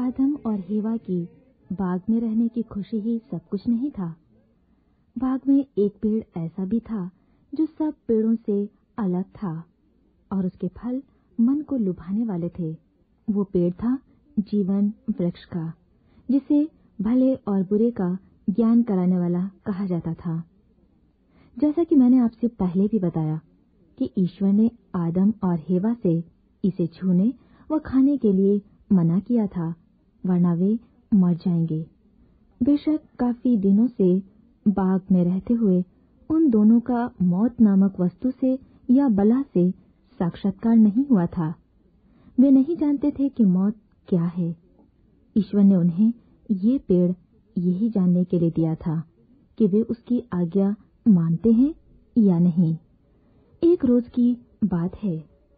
आदम और हेवा की बाग में रहने की खुशी ही सब कुछ नहीं था। बाग में एक पेड़ ऐसा भी था जो सब पेड़ों से अलग था और उसके फल मन को लुभाने वाले थे। वो पेड़ था जीवन वृक्ष का, जिसे भले और बुरे का ज्ञान कराने वाला कहा जाता था। जैसा कि मैंने आपसे पहले भी बताया कि ईश्वर ने आदम और हेवा से इसे छूने व खाने के लिए मना किया था, वरना वे मर जाएंगे। बेशक काफी दिनों से बाग में रहते हुए उन दोनों का मौत नामक वस्तु से या बला से साक्षात्कार नहीं हुआ था। वे नहीं जानते थे कि मौत क्या है। ईश्वर ने उन्हें ये पेड़ यही जानने के लिए दिया था कि वे उसकी आज्ञा मानते हैं या नहीं। एक रोज की बात है।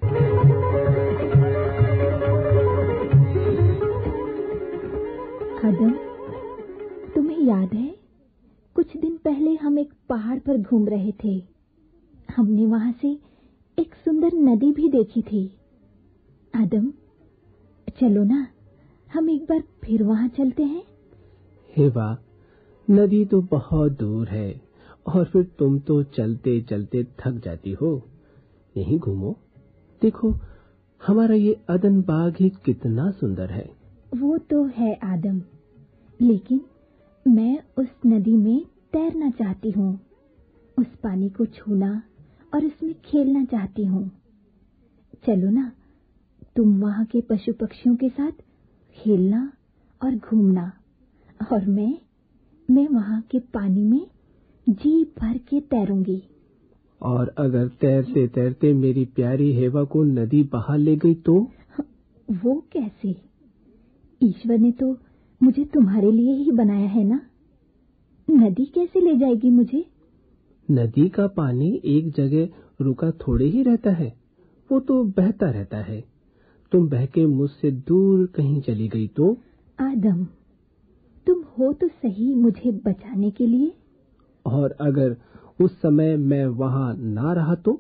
आदम, तुम्हें याद है कुछ दिन पहले हम एक पहाड़ पर घूम रहे थे। हमने वहां से एक सुंदर नदी भी देखी थी। आदम, चलो ना, हम एक बार फिर वहां चलते हैं। हेवा, नदी तो बहुत दूर है और फिर तुम तो चलते चलते थक जाती हो। यहीं घूमो, देखो हमारा ये अदन बाग ही कितना सुंदर है। वो तो है आदम, लेकिन मैं उस नदी में तैरना चाहती हूँ, उस पानी को छूना और उसमें खेलना चाहती हूँ। चलो ना, तुम वहाँ के पशु पक्षियों के साथ खेलना और घूमना, और मैं वहाँ के पानी में जी भर के तैरूंगी। और अगर तैरते तैरते मेरी प्यारी हेवा को नदी बहा ले गई तो? वो कैसे? ईश्वर ने तो मुझे तुम्हारे लिए ही बनाया है ना। नदी कैसे ले जाएगी मुझे? नदी का पानी एक जगह रुका थोड़े ही रहता है, वो तो बहता रहता है। तुम बह के मुझसे दूर कहीं चली गई तो? आदम, तुम हो तो सही मुझे बचाने के लिए। और अगर उस समय मैं वहां ना रहा तो?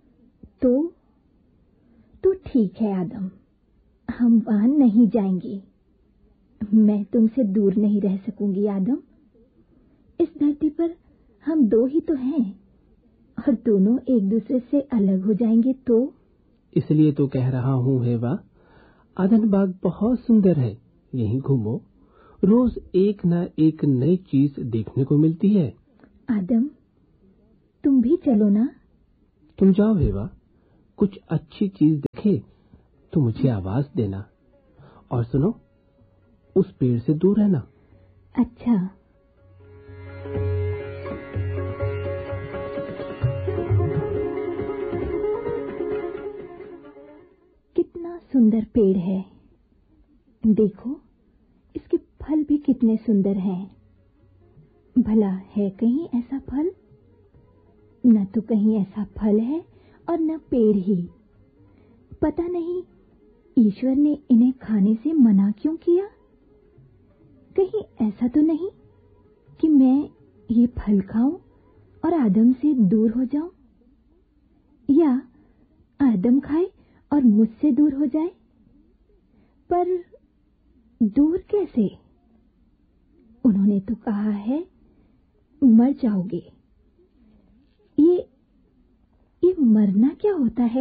तो ठीक है आदम, हम वहां नहीं जाएंगे। मैं तुमसे दूर नहीं रह सकूंगी आदम। इस धरती पर हम दो ही तो हैं, और दोनों एक दूसरे से अलग हो जाएंगे तो? इसलिए तो कह रहा हूँ हेवा, अदन बाग बहुत सुंदर है, यहीं घूमो, रोज एक ना एक नई चीज देखने को मिलती है। आदम, तुम भी चलो ना। तुम जाओ हेवा, कुछ अच्छी चीज दिखे तो मुझे आवाज देना। और सुनो, उस पेड़ से दूर रहना। अच्छा। कितना सुंदर पेड़ है, देखो इसके फल भी कितने सुंदर हैं। भला है कहीं ऐसा फल? न तो कहीं ऐसा फल है और न पेड़ ही। पता नहीं ईश्वर ने इन्हें खाने से मना क्यों किया। कहीं ऐसा तो नहीं कि मैं ये फल खाऊं और आदम से दूर हो जाऊं, या आदम खाए और मुझसे दूर हो जाए। पर दूर कैसे? उन्होंने तो कहा है मर जाओगे। ये मरना क्या होता है?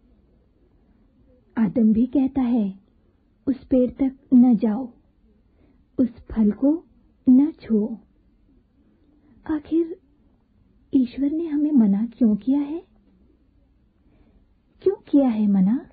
आदम भी कहता है उस पेड़ तक न जाओ, उस फल को न छुओ। आखिर ईश्वर ने हमें मना क्यों किया है? क्यों किया है मना?